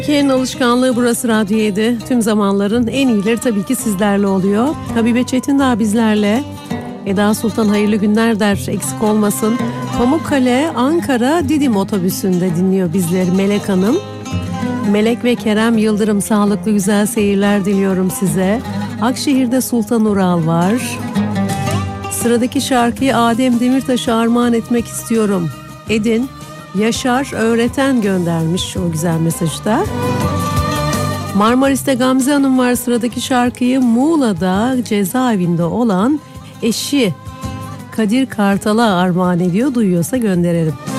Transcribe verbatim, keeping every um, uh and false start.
Türkiye'nin alışkanlığı burası Radyo yedi. Tüm zamanların en iyileri tabii ki sizlerle oluyor. Habibe Çetindağ bizlerle. Eda Sultan hayırlı günler der, eksik olmasın. Pamukkale, Ankara, Didim otobüsünde dinliyor bizleri Melek Hanım. Melek ve Kerem Yıldırım, sağlıklı güzel seyirler diliyorum size. Akşehir'de Sultan Ural var. Sıradaki şarkıyı Adem Demirtaş'a armağan etmek istiyorum. Edin. Yaşar Öğreten göndermiş o güzel mesajda. Marmaris'te Gamze Hanım var, sıradaki şarkıyı Muğla'da cezaevinde olan eşi Kadir Kartal'a armağan ediyor. Duyuyorsa gönderelim.